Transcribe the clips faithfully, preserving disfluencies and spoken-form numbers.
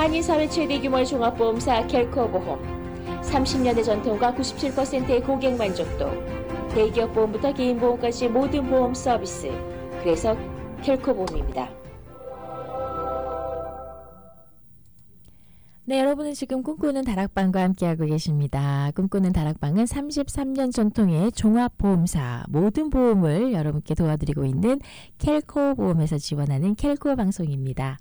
한인사회 최대 규모의 종합보험사 켈코보험. 삼십 년의 전통과 구십칠 퍼센트의 고객 만족도. 대기업 보험부터 개인 보험까지 모든 보험 서비스. 그래서 켈코보험입니다. 네, 여러분은 지금 꿈꾸는 다락방과 함께하고 계십니다. 꿈꾸는 다락방은 삼십삼 년 전통의 종합보험사 모든 보험을 여러분께 도와드리고 있는 켈코보험에서 지원하는 켈코 방송입니다.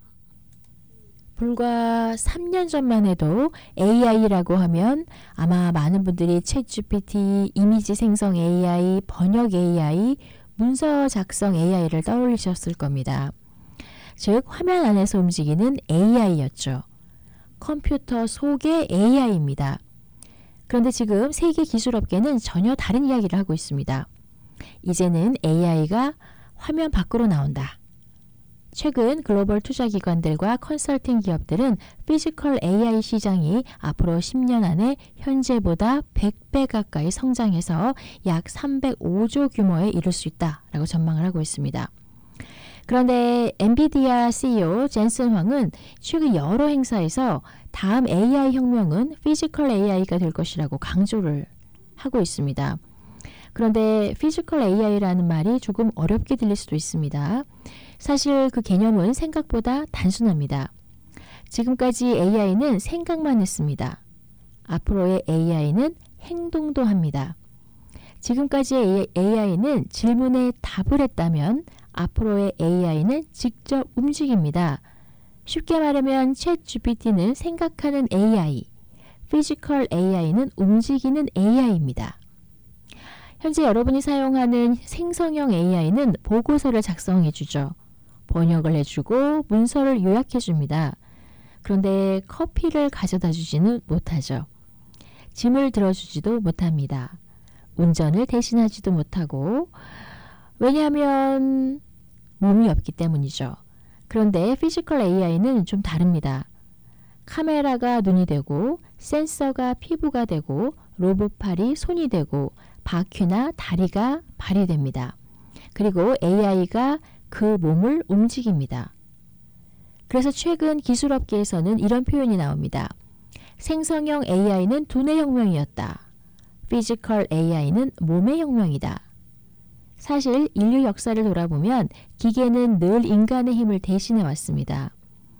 불과 삼 년 전만 해도 에이아이라고 하면 아마 많은 분들이 챗지피티, 이미지 생성 에이아이, 번역 에이아이, 문서 작성 에이아이를 떠올리셨을 겁니다. 즉, 화면 안에서 움직이는 에이아이였죠. 컴퓨터 속의 에이아이입니다. 그런데 지금 세계 기술업계는 전혀 다른 이야기를 하고 있습니다. 이제는 에이아이가 화면 밖으로 나온다. 최근 글로벌 투자기관들과 컨설팅 기업들은 피지컬 에이아이 시장이 앞으로 십 년 안에 현재보다 백 배 가까이 성장해서 약 삼백오조 규모에 이를 수 있다라고 전망을 하고 있습니다. 그런데 엔비디아 씨이오 젠슨 황은 최근 여러 행사에서 다음 에이아이 혁명은 피지컬 에이아이가 될 것이라고 강조를 하고 있습니다. 그런데 피지컬 에이아이라는 말이 조금 어렵게 들릴 수도 있습니다. 사실 그 개념은 생각보다 단순합니다. 지금까지 에이아이는 생각만 했습니다. 앞으로의 에이아이는 행동도 합니다. 지금까지의 에이아이는 질문에 답을 했다면 앞으로의 에이아이는 직접 움직입니다. 쉽게 말하면 챗 지피티는 생각하는 에이아이, 피지컬 에이아이는 움직이는 에이아이입니다. 현재 여러분이 사용하는 생성형 에이아이는 보고서를 작성해 주죠. 번역을 해주고 문서를 요약해 줍니다. 그런데 커피를 가져다 주지는 못하죠. 짐을 들어주지도 못합니다. 운전을 대신하지도 못하고, 왜냐하면 몸이 없기 때문이죠. 그런데 피지컬 에이아이는 좀 다릅니다. 카메라가 눈이 되고, 센서가 피부가 되고, 로봇팔이 손이 되고, 바퀴나 다리가 발이 됩니다. 그리고 에이아이가 그 몸을 움직입니다. 그래서 최근 기술업계에서는 이런 표현이 나옵니다. 생성형 에이아이는 두뇌 혁명이었다. 피지컬 에이아이는 몸의 혁명이다. 사실 인류 역사를 돌아보면 기계는 늘 인간의 힘을 대신해 왔습니다.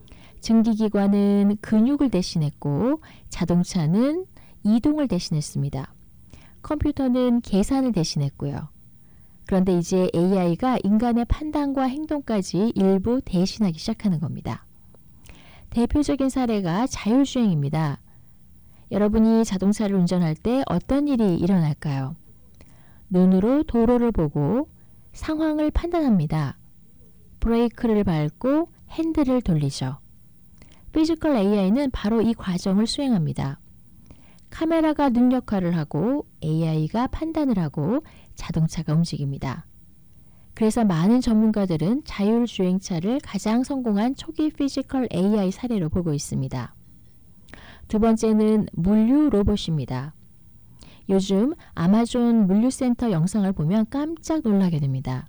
증기기관은 근육을 대신했고 자동차는 이동을 대신했습니다. 컴퓨터는 계산을 대신했고요. 그런데 이제 에이아이가 인간의 판단과 행동까지 일부 대신하기 시작하는 겁니다. 대표적인 사례가 자율주행입니다. 여러분이 자동차를 운전할 때 어떤 일이 일어날까요? 눈으로 도로를 보고 상황을 판단합니다. 브레이크를 밟고 핸들을 돌리죠. 피지컬 에이아이는 바로 이 과정을 수행합니다. 카메라가 눈 역할을 하고 에이아이가 판단을 하고 자동차가 움직입니다. 그래서 많은 전문가들은 자율주행차를 가장 성공한 초기 피지컬 에이아이 사례로 보고 있습니다. 두 번째는 물류 로봇입니다. 요즘 아마존 물류센터 영상을 보면 깜짝 놀라게 됩니다.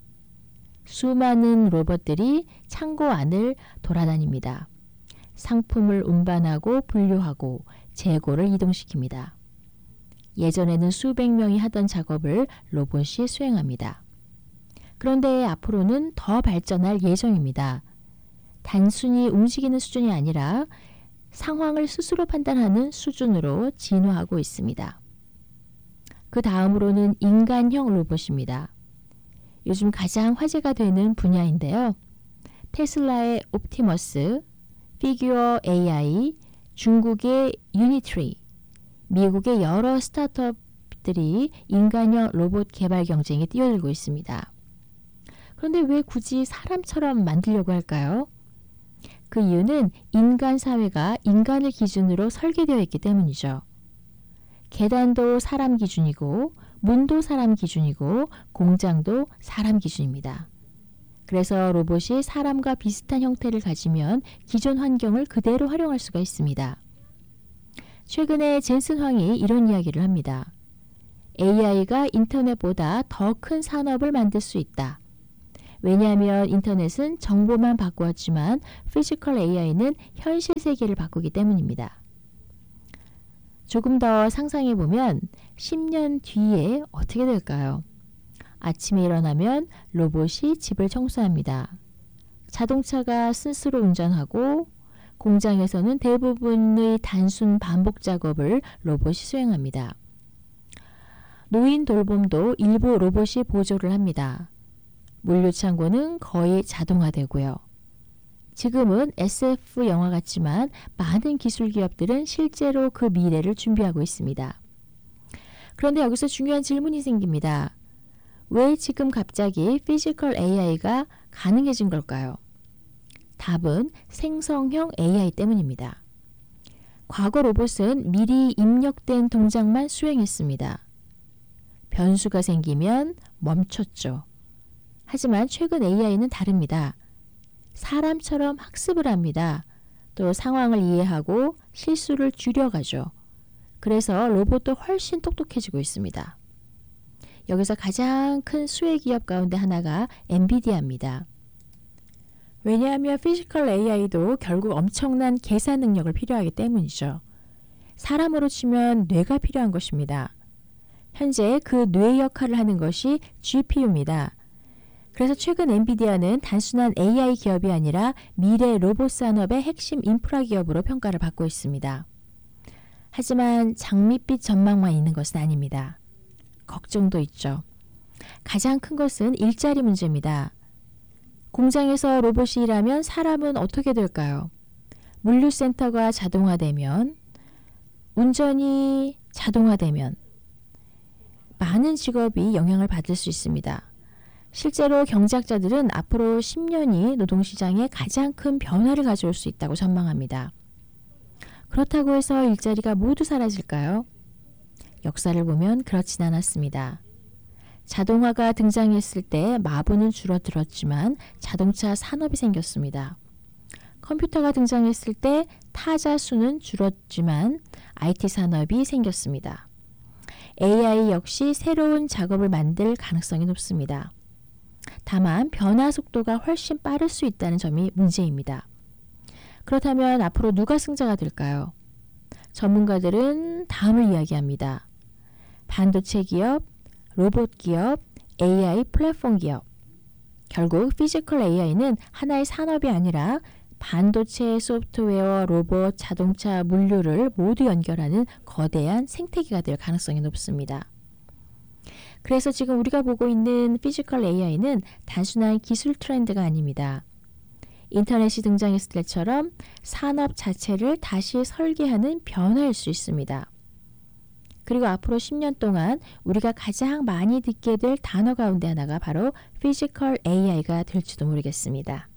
수많은 로봇들이 창고 안을 돌아다닙니다. 상품을 운반하고 분류하고 재고를 이동시킵니다. 예전에는 수백 명이 하던 작업을 로봇이 수행합니다. 그런데 앞으로는 더 발전할 예정입니다. 단순히 움직이는 수준이 아니라 상황을 스스로 판단하는 수준으로 진화하고 있습니다. 그 다음으로는 인간형 로봇입니다. 요즘 가장 화제가 되는 분야인데요. 테슬라의 옵티머스, 피규어 에이아이, 중국의 유니트리, 미국의 여러 스타트업들이 인간형 로봇 개발 경쟁에 뛰어들고 있습니다. 그런데 왜 굳이 사람처럼 만들려고 할까요? 그 이유는 인간 사회가 인간을 기준으로 설계되어 있기 때문이죠. 계단도 사람 기준이고, 문도 사람 기준이고, 공장도 사람 기준입니다. 그래서 로봇이 사람과 비슷한 형태를 가지면 기존 환경을 그대로 활용할 수가 있습니다. 최근에 젠슨 황이 이런 이야기를 합니다. 에이아이가 인터넷보다 더 큰 산업을 만들 수 있다. 왜냐하면 인터넷은 정보만 바꾸었지만 피지컬 에이아이는 현실 세계를 바꾸기 때문입니다. 조금 더 상상해 보면 십 년 뒤에 어떻게 될까요? 아침에 일어나면 로봇이 집을 청소합니다. 자동차가 스스로 운전하고 공장에서는 대부분의 단순 반복 작업을 로봇이 수행합니다. 노인 돌봄도 일부 로봇이 보조를 합니다. 물류창고는 거의 자동화되고요. 지금은 에스에프 영화 같지만 많은 기술 기업들은 실제로 그 미래를 준비하고 있습니다. 그런데 여기서 중요한 질문이 생깁니다. 왜 지금 갑자기 피지컬 에이아이가 가능해진 걸까요? 답은 생성형 에이아이 때문입니다. 과거 로봇은 미리 입력된 동작만 수행했습니다. 변수가 생기면 멈췄죠. 하지만 최근 에이아이는 다릅니다. 사람처럼 학습을 합니다. 또 상황을 이해하고 실수를 줄여가죠. 그래서 로봇도 훨씬 똑똑해지고 있습니다. 여기서 가장 큰 수혜 기업 가운데 하나가 엔비디아입니다. 왜냐하면 피지컬 에이아이도 결국 엄청난 계산 능력을 필요하기 때문이죠. 사람으로 치면 뇌가 필요한 것입니다. 현재 그 뇌 역할을 하는 것이 지피유입니다. 그래서 최근 엔비디아는 단순한 에이아이 기업이 아니라 미래 로봇 산업의 핵심 인프라 기업으로 평가를 받고 있습니다. 하지만 장밋빛 전망만 있는 것은 아닙니다. 걱정도 있죠. 가장 큰 것은 일자리 문제입니다. 공장에서 로봇이 일하면 사람은 어떻게 될까요? 물류센터가 자동화되면, 운전이 자동화되면 많은 직업이 영향을 받을 수 있습니다. 실제로 경제학자들은 앞으로 십 년이 노동시장에 가장 큰 변화를 가져올 수 있다고 전망합니다. 그렇다고 해서 일자리가 모두 사라질까요? 역사를 보면 그렇진 않았습니다. 자동화가 등장했을 때 마부는 줄어들었지만 자동차 산업이 생겼습니다. 컴퓨터가 등장했을 때 타자 수는 줄었지만 아이티 산업이 생겼습니다. 에이아이 역시 새로운 작업을 만들 가능성이 높습니다. 다만 변화 속도가 훨씬 빠를 수 있다는 점이 문제입니다. 그렇다면 앞으로 누가 승자가 될까요? 전문가들은 다음을 이야기합니다. 반도체 기업, 로봇 기업, 에이아이 플랫폼 기업. 결국 피지컬 에이아이는 하나의 산업이 아니라 반도체, 소프트웨어, 로봇, 자동차, 물류를 모두 연결하는 거대한 생태계가 될 가능성이 높습니다. 그래서 지금 우리가 보고 있는 피지컬 에이아이는 단순한 기술 트렌드가 아닙니다. 인터넷이 등장했을 때처럼 산업 자체를 다시 설계하는 변화일 수 있습니다. 그리고 앞으로 십 년 동안 우리가 가장 많이 듣게 될 단어 가운데 하나가 바로 피지컬 에이아이가 될지도 모르겠습니다.